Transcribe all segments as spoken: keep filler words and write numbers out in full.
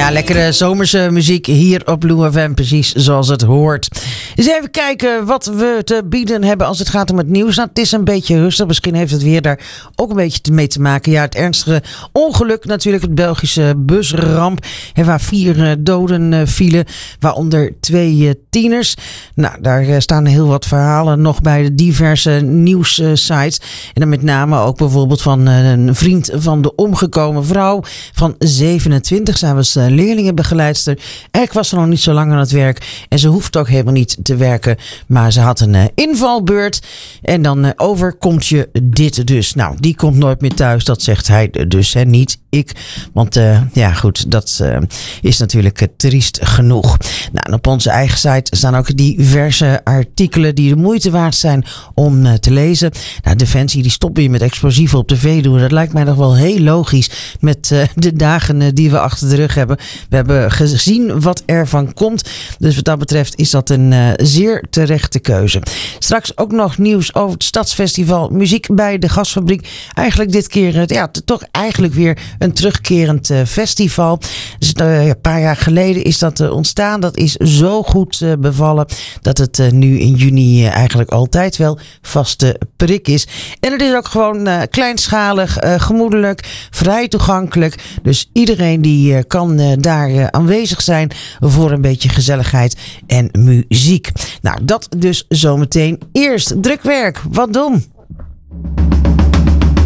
Ja, lekkere zomerse muziek hier op Blue F M, precies zoals het hoort. Eens even kijken wat we te bieden hebben als het gaat om het nieuws. Nou, het is een beetje rustig. Misschien heeft het weer daar ook een beetje mee te maken. Ja, het ernstige ongeluk natuurlijk, het Belgische busramp. Waar vier doden vielen, waaronder twee tieners. Nou, daar staan heel wat verhalen nog bij de diverse nieuwssites. En dan met name ook bijvoorbeeld van een vriend van de omgekomen vrouw van zevenentwintig. Zij was leerlingenbegeleidster. Eigenlijk was ze nog niet zo lang aan het werk. En ze hoeft ook helemaal niet te werken. Maar ze had een uh, invalbeurt. En dan uh, overkomt je dit dus. Nou, die komt nooit meer thuis. Dat zegt hij dus, hè, niet ik. Want uh, ja, goed, dat uh, is natuurlijk uh, triest genoeg. Nou, en op onze eigen site staan ook diverse artikelen die de moeite waard zijn om uh, te lezen. Nou, Defensie die stopt weer met explosieven op de Veluwe. Dat lijkt mij nog wel heel logisch met uh, de dagen uh, die we achter de rug hebben. We hebben gezien wat er van komt. Dus wat dat betreft is dat een uh, zeer terechte keuze. Straks ook nog nieuws over het Stadsfestival Muziek bij de Gasfabriek. Eigenlijk dit keer, uh, ja, t- toch eigenlijk weer een terugkerend uh, festival. Dus uh, een paar jaar geleden is dat uh, ontstaan. Dat is zo goed uh, bevallen dat het uh, nu in juni uh, eigenlijk altijd wel vaste prik is. En het is ook gewoon uh, kleinschalig, uh, gemoedelijk, vrij toegankelijk. Dus iedereen die uh, kan uh, daar uh, aanwezig zijn voor een beetje gezelligheid en muziek. Nou, dat dus zometeen. Eerst drukwerk. Wat doen?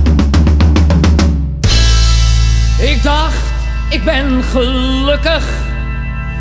Ik dacht, ik ben gelukkig.